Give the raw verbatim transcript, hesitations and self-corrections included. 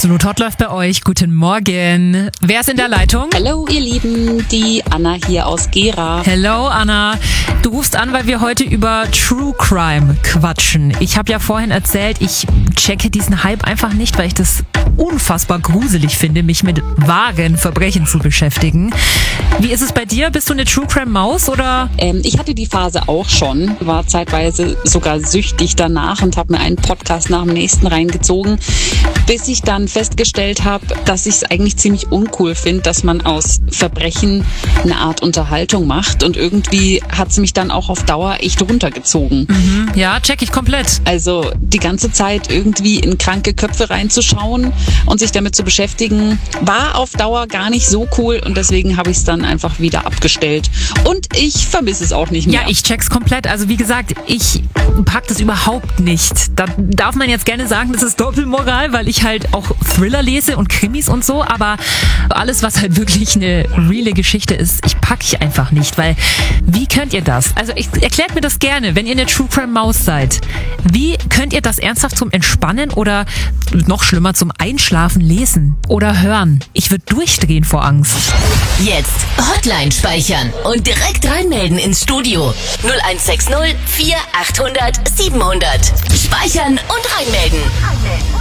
Absolut Hot läuft bei euch. Guten Morgen. Wer ist in der Leitung? Hallo ihr Lieben, die Anna hier aus Gera. Hello Anna. Du rufst an, weil wir heute über True Crime quatschen. Ich habe ja vorhin erzählt, ich checke diesen Hype einfach nicht, weil ich das unfassbar gruselig finde, mich mit wahren Verbrechen zu beschäftigen. Wie ist es bei dir? Bist du eine True Crime Maus oder? Ähm, ich hatte die Phase auch schon, war zeitweise sogar süchtig danach und habe mir einen Podcast nach dem nächsten reingezogen, bis ich dann festgestellt habe, dass ich es eigentlich ziemlich uncool finde, dass man aus Verbrechen eine Art Unterhaltung macht, und irgendwie hat es mich dann auch auf Dauer echt runtergezogen. Mhm. Ja, check ich komplett. Also die ganze Zeit irgendwie in kranke Köpfe reinzuschauen und sich damit zu beschäftigen, war auf Dauer gar nicht so cool, und deswegen habe ich es dann einfach wieder abgestellt. Und ich vermisse es auch nicht mehr. Ja, ich check's komplett. Also wie gesagt, ich pack das überhaupt nicht. Da darf man jetzt gerne sagen, das ist Doppelmoral, weil ich halt auch Thriller lese und Krimis und so, aber alles, was halt wirklich eine reale Geschichte ist, ich pack ich einfach nicht, weil wie könnt ihr das? Also ich, erklärt mir das gerne, wenn ihr eine True Crime Maus seid. Wie könnt ihr das ernsthaft zum Entspannen oder noch schlimmer zum Einschlafen lesen oder hören? Ich würde durchdrehen vor Angst. Jetzt Hotline speichern und direkt reinmelden ins Studio. null eins sechs null vier achthundert siebenhundert. Speichern und reinmelden.